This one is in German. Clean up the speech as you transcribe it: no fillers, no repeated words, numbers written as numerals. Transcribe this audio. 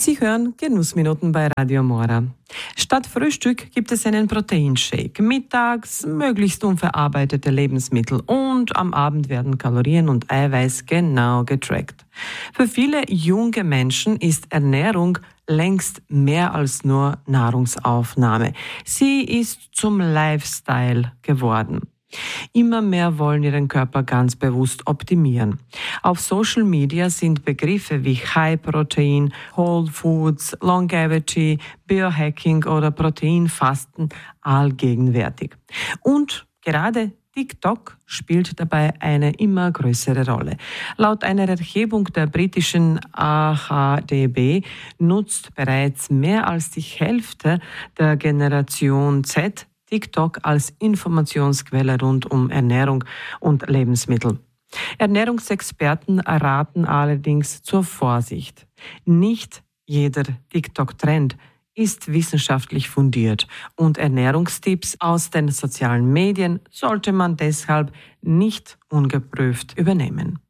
Sie hören Genussminuten bei Radio Mora. Statt Frühstück gibt es einen Proteinshake. Mittags möglichst unverarbeitete Lebensmittel und am Abend werden Kalorien und Eiweiß genau getrackt. Für viele junge Menschen ist Ernährung längst mehr als nur Nahrungsaufnahme. Sie ist zum Lifestyle geworden. Immer mehr wollen ihren Körper ganz bewusst optimieren. Auf Social Media sind Begriffe wie High Protein, Whole Foods, Longevity, Biohacking oder Proteinfasten allgegenwärtig. Und gerade TikTok spielt dabei eine immer größere Rolle. Laut einer Erhebung der britischen AHDB nutzt bereits mehr als die Hälfte der Generation Z TikTok als Informationsquelle rund um Ernährung und Lebensmittel. Ernährungsexperten raten allerdings zur Vorsicht. Nicht jeder TikTok-Trend ist wissenschaftlich fundiert und Ernährungstipps aus den sozialen Medien sollte man deshalb nicht ungeprüft übernehmen.